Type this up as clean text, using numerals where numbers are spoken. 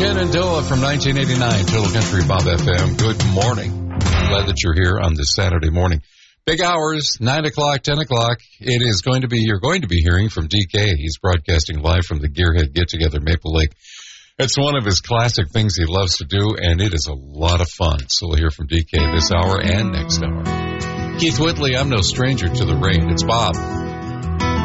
Shenandoah from 1989, Total Country Bob FM. Good morning. Glad that you're here on this Saturday morning. Big hours, 9 o'clock, 10 o'clock. You're going to be hearing from DK. He's broadcasting live from the Gearhead Get-Together, Maple Lake. It's one of his classic things he loves to do, and it is a lot of fun. So we'll hear from DK this hour and next hour. Keith Whitley, I'm no stranger to the rain. It's Bob.